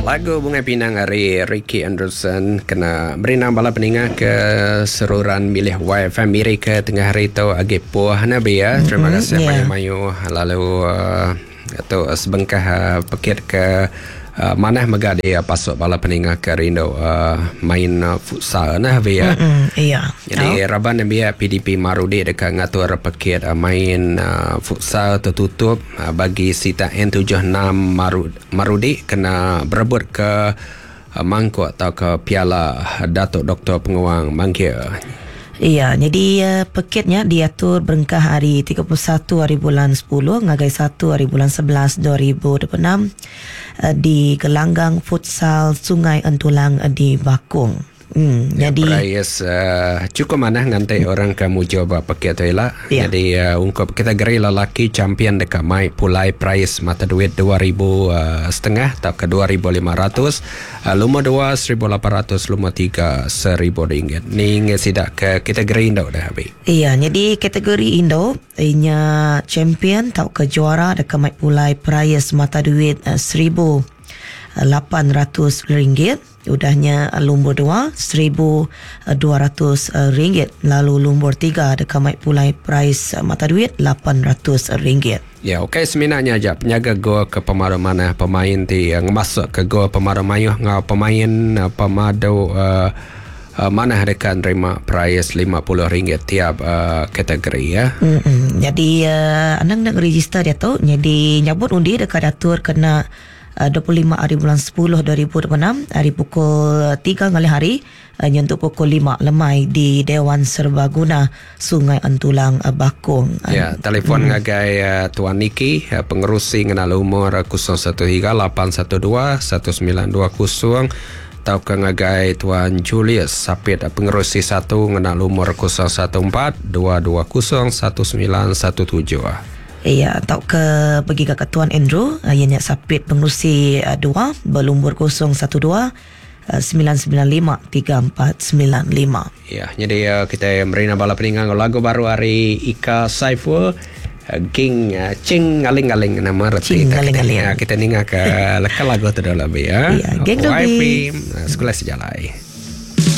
Lagu Bunga Pinang dari Ricky Anderson kena beri nama peningat ke seruran milih YFM Amerika tengah hari itu agak puah Nabi ya. Terima kasih mayu-mayu. Lalu atau sebengkah pekit ke mana megadi pasuk bala peningat ke Rindo main futsal Nabi ya. Iya. Jadi raban Nabi ya PDP Marudi dekat ngatur pekit main futsal tertutup bagi sita N76 Marudi kena berebut ke mangkuk atau ke piala Datuk Dr. Penguang Mangkir. Iya, jadi paketnya diatur berengkah hari 31 hari bulan 10 ngagai 1 hari bulan 11 2026 di gelanggang futsal Sungai Entulang di Bakung. Jadi price cukup mana ngantai orang kamu coba pakai tu lah. Jadi ungkap kategori lelaki champion dekat mai pulai price mata duit 2,500 atau ke 2,500, lumah 2 1,800, lumah 3 1,000 ringgit. Ni sidak ke kategori Indo dah habis. Iya, jadi kategori Indo inya champion tau ke juara dekat mai pulai price mata duit 1,800 ringgit. Udahnya lumbur 2 1,200 ringgit. Lalu lumbur 3 dekat mai pulai price mata duit 800 ringgit. Ya, okey seminarnya aja penjaga gol ke pemadu mana pemain ti yang masuk ke gol pemadu mayuh ngau pemain pemadu mana dekat terima price RM50 tiap kategori ya. Jadi anang nak register dia tu. Jadi nyabut undi dekat datur kena 25 hari bulan 10 2026 hari pukul 3 ngali hari nyentuh pukul 5 lemai di Dewan Serbaguna Sungai Entulang Bakung. Ya, telefon ngagai Tuan Niki pengerusi ngenal umur 013-812-1920 atau ke ngagai Tuan Julius Sapit pengerusi 1 ngenal umur 014-220-1917. Iya, atau ke pergi ke Tuan Andrew yang sapit pengurusi 2 berlumbur 012-995-3495. Ya, jadi kita merina bala peningang lagu baru hari Ika Saiful King Cing Ngaling-ngaling nama reti. Cing Ngaling-ngaling. Kita ninga ke lagu tu dah lebih ya. Iya, geng lebih. Sekolah sejalai.